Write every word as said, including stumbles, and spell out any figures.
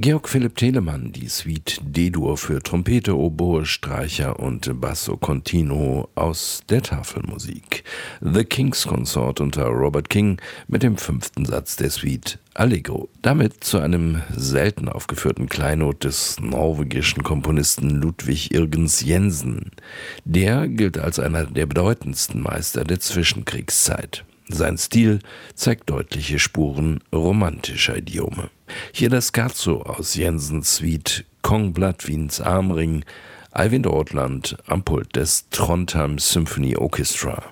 Georg Philipp Telemann, die Suite D-Dur für Trompete, Oboe, Streicher und Basso Continuo aus der Tafelmusik. The King's Consort unter Robert King mit dem fünften Satz der Suite Allegro. Damit zu einem selten aufgeführten Kleinod des norwegischen Komponisten Ludwig Irgens Jensen. Der gilt als einer der bedeutendsten Meister der Zwischenkriegszeit. Sein Stil zeigt deutliche Spuren romantischer Idiome. Hier das Scherzo aus Jensens Suite Kongblatt Wiens Armring, Eivind Ortland am Pult des Trondheim Symphony Orchestra.